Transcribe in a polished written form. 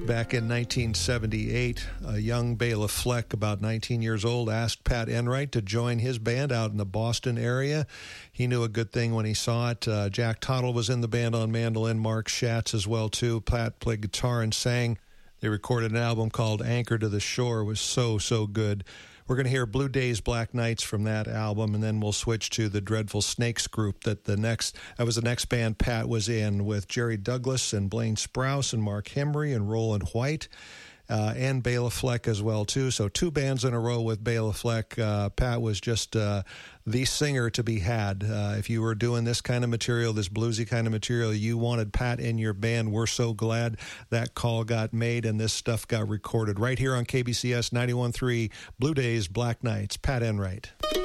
Back in 1978, a young Bela Fleck, about 19 years old, asked Pat Enright to join his band out in the Boston area. He knew a good thing when he saw it. Jack Tottle was in the band on mandolin, Mark Schatz as well, too. Pat played guitar and sang. They recorded an album called Anchor to the Shore. It was so good. We're going to hear Blue Days, Black Nights from that album, and then we'll switch to the Dreadful Snakes group that was the next band Pat was in, with Jerry Douglas and Blaine Sprouse and Mark Hemry and Roland White. And Bela Fleck as well, too. So 2 bands in a row with Bela Fleck. Pat was just the singer to be had. If you were doing this kind of material, this bluesy kind of material, you wanted Pat in your band. We're so glad that call got made and this stuff got recorded right here on KBCS 91.3, Blue Days, Black Nights. Pat Enright.